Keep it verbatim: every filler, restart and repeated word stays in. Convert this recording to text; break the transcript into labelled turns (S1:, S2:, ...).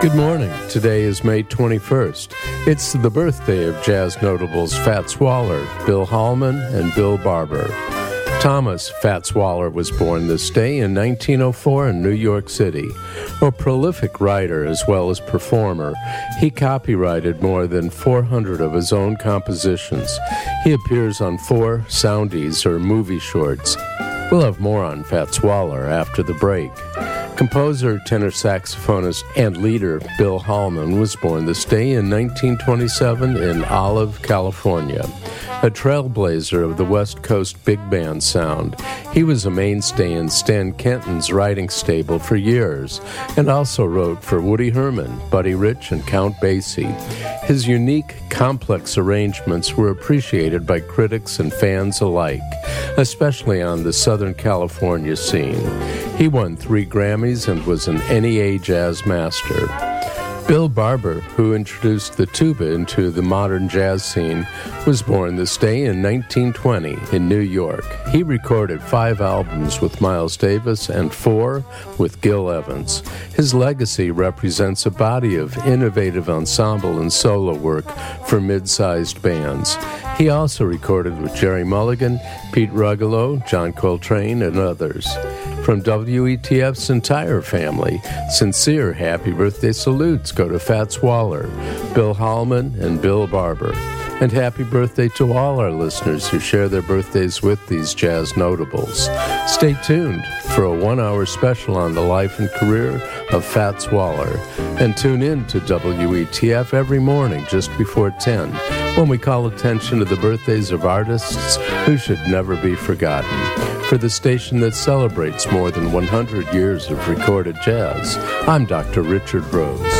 S1: Good morning. Today is May twenty-first. It's the birthday of jazz notables Fats Waller, Bill Hallman, and Bill Barber. Thomas Fats Waller was born this day in nineteen oh four in New York City. A prolific writer as well as performer, he copyrighted more than four hundred of his own compositions. He appears on four soundies or movie shorts. We'll have more on Fats Waller after the break. Composer, tenor saxophonist, and leader Bill Hallman was born this day in nineteen twenty-seven in Olive, California. A trailblazer of the West Coast big band sound, he was a mainstay in Stan Kenton's writing stable for years, and also wrote for Woody Herman, Buddy Rich, and Count Basie. His unique, complex arrangements were appreciated by critics and fans alike, especially on the Southern California scene. He won three Grammys and was an N E A Jazz Master. Bill Barber, who introduced the tuba into the modern jazz scene, was born this day in nineteen twenty in New York. He recorded five albums with Miles Davis and four with Gil Evans. His legacy represents a body of innovative ensemble and solo work for mid-sized bands. He also recorded with Jerry Mulligan, Pete Ruggiero, John Coltrane, and others. From W E T F's entire family, sincere happy birthday salutes go to Fats Waller, Bill Hallman, and Bill Barber. And happy birthday to all our listeners who share their birthdays with these jazz notables. Stay tuned for a one-hour special on the life and career of Fats Waller. And tune in to W E T F every morning just before ten, when we call attention to the birthdays of artists who should never be forgotten. For the station that celebrates more than one hundred years of recorded jazz, I'm Doctor Richard Rose.